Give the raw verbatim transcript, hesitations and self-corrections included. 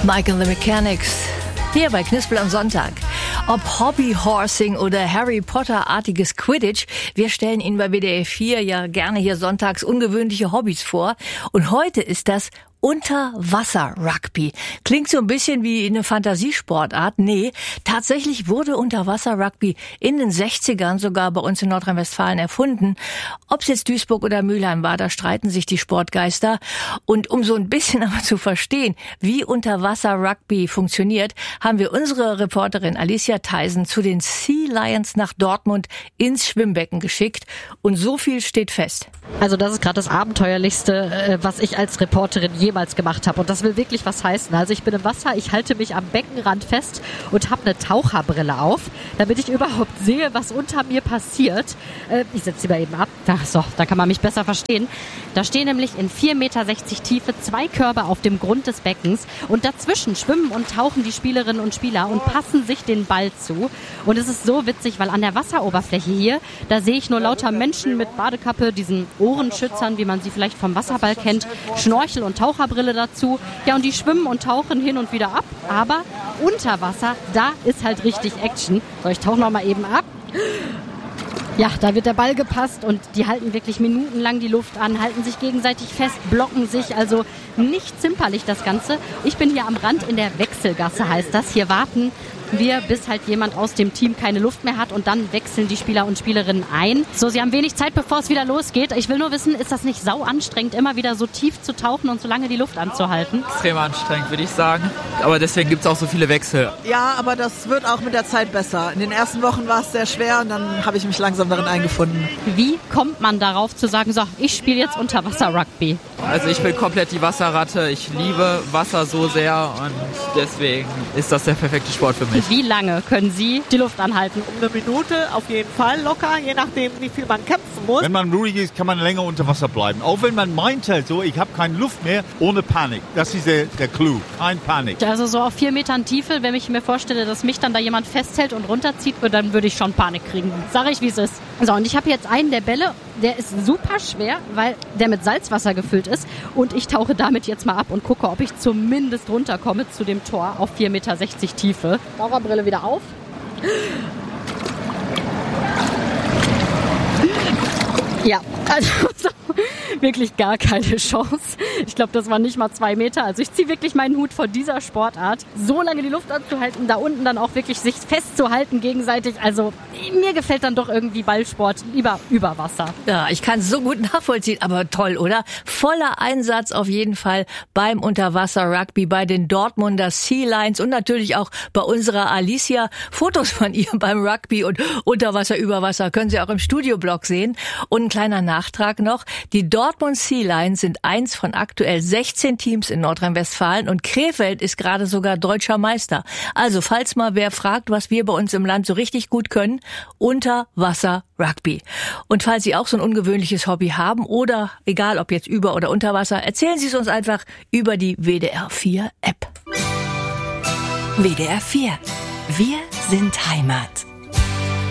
Mike and the Mechanics, hier bei Knispel am Sonntag. Ob Hobbyhorsing oder Harry Potter-artiges Quidditch, wir stellen Ihnen bei W D R vier ja gerne hier sonntags ungewöhnliche Hobbys vor. Und heute ist das Unterwasser-Rugby. Klingt so ein bisschen wie eine Fantasiesportart. Nee, tatsächlich wurde Unterwasser-Rugby in den sechzigern sogar bei uns in Nordrhein-Westfalen erfunden. Ob es jetzt Duisburg oder Mülheim war, da streiten sich die Sportgeister. Und um so ein bisschen aber zu verstehen, wie Unterwasser-Rugby funktioniert, haben wir unsere Reporterin Alicia Theisen zu den Sea Lions nach Dortmund ins Schwimmbecken geschickt. Und so viel steht fest. Also das ist gerade das Abenteuerlichste, was ich als Reporterin jemals gemacht habe. Und das will wirklich was heißen. Also ich bin im Wasser, ich halte mich am Beckenrand fest und habe eine Taucherbrille auf, damit ich überhaupt sehe, was unter mir passiert. Äh, ich setze sie mal eben ab. Ach so, da kann man mich besser verstehen. Da stehen nämlich in vier Meter sechzig Tiefe zwei Körbe auf dem Grund des Beckens und dazwischen schwimmen und tauchen die Spielerinnen und Spieler und passen sich den Ball zu. Und es ist so witzig, weil an der Wasseroberfläche hier, da sehe ich nur lauter Menschen mit Badekappe, diesen Ohrenschützern, wie man sie vielleicht vom Wasserball kennt, Schnorchel und Taucherbrille dazu. Ja, und die schwimmen und tauchen hin und wieder ab. Aber unter Wasser, da ist halt richtig Action. So, ich tauche noch mal eben ab. Ja, da wird der Ball gepasst und die halten wirklich minutenlang die Luft an, halten sich gegenseitig fest, blocken sich, also nicht zimperlich das Ganze. Ich bin hier am Rand in der Wechselgasse, heißt das. Hier warten wir, bis halt jemand aus dem Team keine Luft mehr hat und dann wechseln die Spieler und Spielerinnen ein. So, sie haben wenig Zeit, bevor es wieder losgeht. Ich will nur wissen, ist das nicht sau anstrengend, immer wieder so tief zu tauchen und so lange die Luft anzuhalten? Extrem anstrengend, würde ich sagen. Aber deswegen gibt es auch so viele Wechsel. Ja, aber das wird auch mit der Zeit besser. In den ersten Wochen war es sehr schwer und dann habe ich mich langsam darin eingefunden. Wie kommt man darauf zu sagen, so, ich spiele jetzt Unterwasser-Rugby? Also ich bin komplett die Wasserratte. Ich liebe Wasser so sehr und deswegen ist das der perfekte Sport für mich. Wie lange können Sie die Luft anhalten? Eine Minute auf jeden Fall locker, je nachdem, wie viel man kämpfen muss. Wenn man ruhig ist, kann man länger unter Wasser bleiben. Auch wenn man meint, halt so, ich habe keine Luft mehr, ohne Panik. Das ist der, der Clou. Kein Panik. Also so auf vier Metern Tiefe, wenn ich mir vorstelle, dass mich dann da jemand festhält und runterzieht, dann würde ich schon Panik kriegen. Sag ich, wie es ist. So, und ich habe jetzt einen der Bälle, der ist super schwer, weil der mit Salzwasser gefüllt ist. Und ich tauche damit jetzt mal ab und gucke, ob ich zumindest runterkomme zu dem Tor auf vier Meter sechzig Tiefe. Taucherbrille wieder auf. Ja, also wirklich gar keine Chance. Ich glaube, das waren nicht mal zwei Meter. Also ich ziehe wirklich meinen Hut vor dieser Sportart. So lange die Luft anzuhalten, da unten dann auch wirklich sich festzuhalten gegenseitig. Also mir gefällt dann doch irgendwie Ballsport lieber über Wasser. Ja, ich kann es so gut nachvollziehen, aber toll, oder? Voller Einsatz auf jeden Fall beim Unterwasser-Rugby, bei den Dortmunder Sea Lions und natürlich auch bei unserer Alicia. Fotos von ihr beim Rugby und Unterwasser, Überwasser können Sie auch im Studioblog sehen. Und ein kleiner Nachtrag noch. Die Dortmund Sea Lions sind eins von aktuell sechzehn Teams in Nordrhein-Westfalen und Krefeld ist gerade sogar deutscher Meister. Also falls mal wer fragt, was wir bei uns im Land so richtig gut können, Unterwasser-Rugby. Und falls Sie auch so ein ungewöhnliches Hobby haben oder egal ob jetzt über- oder unter Wasser, erzählen Sie es uns einfach über die W D R vier App. W D R vier. Wir sind Heimat.